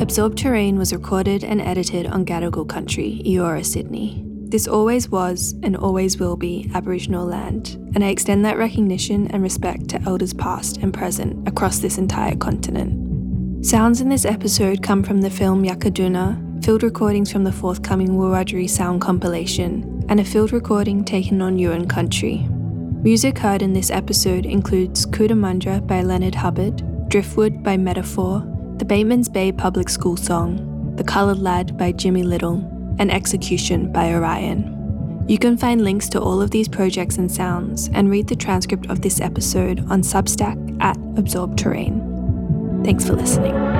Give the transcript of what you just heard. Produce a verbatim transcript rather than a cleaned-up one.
Absorbed Terrain was recorded and edited on Gadigal country, Eora, Sydney. This always was and always will be Aboriginal land, and I extend that recognition and respect to elders past and present across this entire continent. Sounds in this episode come from the film Yakaduna, field recordings from the forthcoming Wiradjuri sound compilation, and a field recording taken on Yuin country. Music heard in this episode includes Cootamundra by Leonard Hubbard, Driftwood by Metaphor, the Bateman's Bay Public School song, The Coloured Lad by Jimmy Little, and Execution by Orion. You can find links to all of these projects and sounds and read the transcript of this episode on Substack at Absorbed Terrain. Thanks for listening.